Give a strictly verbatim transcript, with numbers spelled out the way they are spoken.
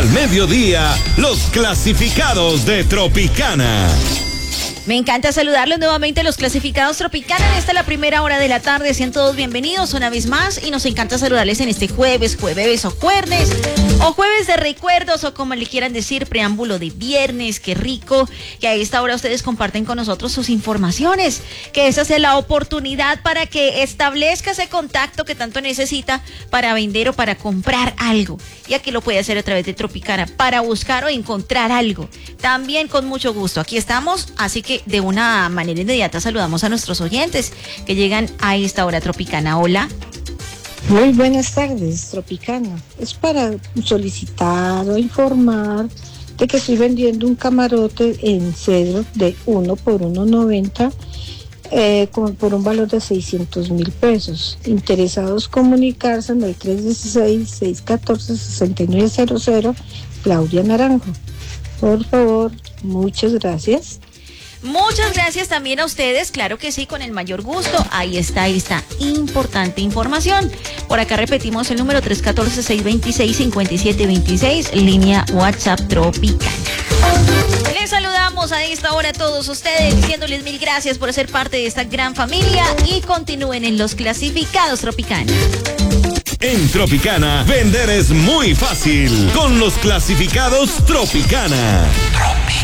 Al mediodía, los clasificados de Tropicana. Me encanta saludarlos nuevamente, los clasificados Tropicana. En esta la primera hora de la tarde. Sean todos bienvenidos una vez más y nos encanta saludarles en este jueves, jueves o jueves o jueves de recuerdos o como le quieran decir, preámbulo de viernes. Qué rico que a esta hora ustedes comparten con nosotros sus informaciones, que esa sea la oportunidad para que establezca ese contacto que tanto necesita para vender o para comprar algo. Y aquí lo puede hacer a través de Tropicana para buscar o encontrar algo. También con mucho gusto. Aquí estamos, así que de una manera inmediata saludamos a nuestros oyentes que llegan a esta hora Tropicana. Hola. Muy buenas tardes, Tropicana. Es para solicitar o informar de que estoy vendiendo un camarote en cedro de uno por uno noventa eh, con, por un valor de seiscientos mil pesos. Interesados comunicarse en el tres uno seis, seis uno cuatro, seis nueve cero cero, Claudia Naranjo. Por favor, muchas gracias. Muchas gracias también a ustedes, claro que sí, con el mayor gusto. Ahí está esta importante información. Por acá repetimos el número tres uno cuatro, seis dos seis, cinco siete dos seis, línea WhatsApp Tropicana. Les saludamos a esta hora a todos ustedes, diciéndoles mil gracias por ser parte de esta gran familia y continúen en los clasificados Tropicana. En Tropicana, vender es muy fácil con los clasificados Tropicana.